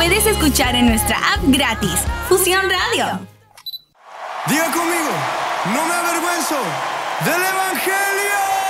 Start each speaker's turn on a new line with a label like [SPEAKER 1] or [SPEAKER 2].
[SPEAKER 1] puedes escuchar en nuestra app gratis, Fusión Radio.
[SPEAKER 2] Diga conmigo, no me avergüenzo del Evangelio.